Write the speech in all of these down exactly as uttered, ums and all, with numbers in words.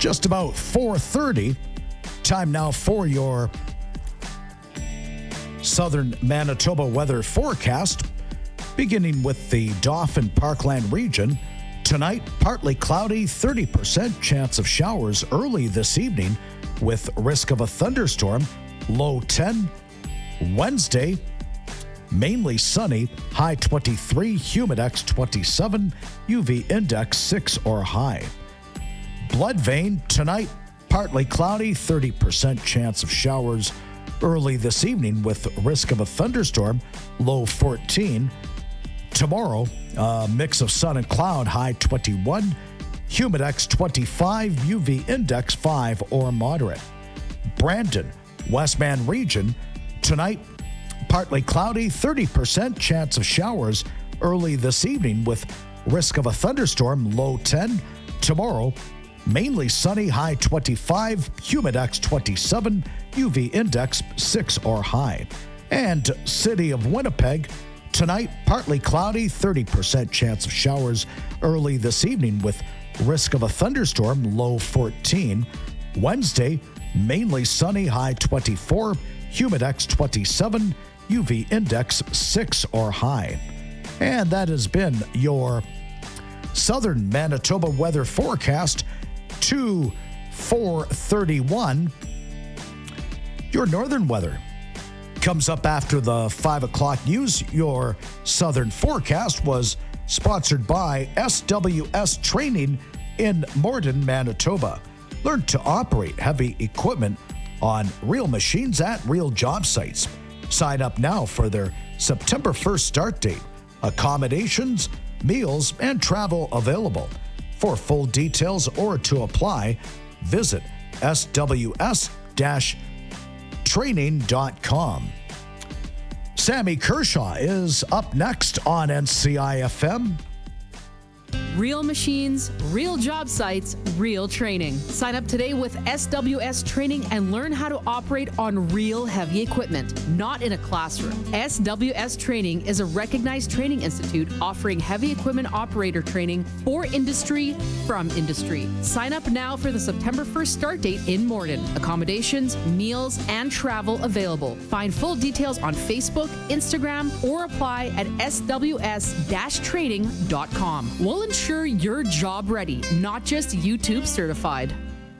just about four thirty. Time now for your southern Manitoba weather forecast, beginning with the Dauphin Parkland region. Tonight, partly cloudy, thirty percent chance of showers early this evening with risk of a thunderstorm, low ten. Wednesday, mainly sunny, high twenty-three, humidex twenty-seven, U V index six or high. Blood vein, tonight, partly cloudy, thirty percent chance of showers early this evening with risk of a thunderstorm, low fourteen. Tomorrow, a mix of sun and cloud, high twenty-one, humidex twenty-five, U V index five or moderate. Brandon, Westman region, tonight, partly cloudy, thirty percent chance of showers early this evening with risk of a thunderstorm, low ten. Tomorrow, mainly sunny, high twenty-five, humidex twenty-seven, U V index six or high. And City of Winnipeg, tonight, partly cloudy, thirty percent chance of showers early this evening with risk of a thunderstorm, low fourteen. Wednesday, mainly sunny, high twenty-four, humidex twenty-seven, U V index six or high. And that has been your southern Manitoba weather forecast to four thirty-one. Your northern weather comes up after the five o'clock news. Your southern forecast was sponsored by S W S Training in Morden, Manitoba. Learn to operate heavy equipment on real machines at real job sites. Sign up now for their September first start date. Accommodations, meals, and travel available. For full details or to apply, visit S W S training dot com. Sammy Kershaw is up next on N C I F M. Real machines, real job sites, real training. Sign up today with S W S Training and learn how to operate on real heavy equipment, not in a classroom. S W S Training is a recognized training institute offering heavy equipment operator training for industry from industry. Sign up now for the September first start date in Morden. Accommodations, meals, and travel available. Find full details on Facebook, Instagram, or apply at S W S training dot com. We'll ensure you're job ready, not just YouTube certified.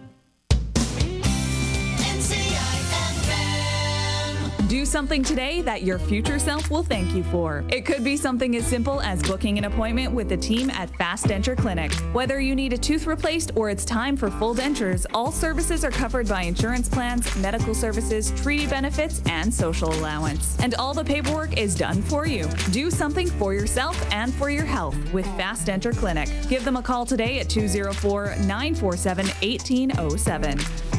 Do something today that your future self will thank you for. It could be something as simple as booking an appointment with the team at Fast Denture Clinic. Whether you need a tooth replaced or it's time for full dentures, all services are covered by insurance plans, medical services, treaty benefits, and social allowance. And all the paperwork is done for you. Do something for yourself and for your health with Fast Denture Clinic. Give them a call today at two oh four, nine four seven, one eight oh seven.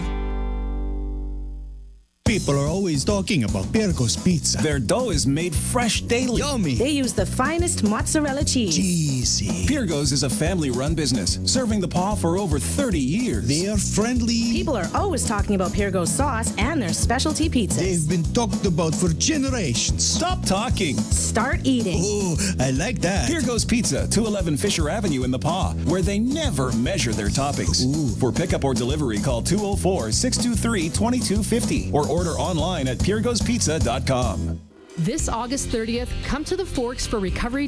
People are always talking about Pirco's Pizza. Their dough is made fresh daily. Yummy. They use the finest mozzarella cheese. Cheesy. Pirco's is a family-run business, serving the paw for over thirty years. They are friendly. People are always talking about Pirco's sauce and their specialty pizzas. They've been talked about for generations. Stop talking. Start eating. Oh, I like that. Pirco's Pizza, two eleven Fisher Avenue in the Paw, where they never measure their toppings. Ooh. For pickup or delivery, call two oh four, six two three, two two five oh or order online at pirgos pizza dot com. This August thirtieth, come to the Forks for Recovery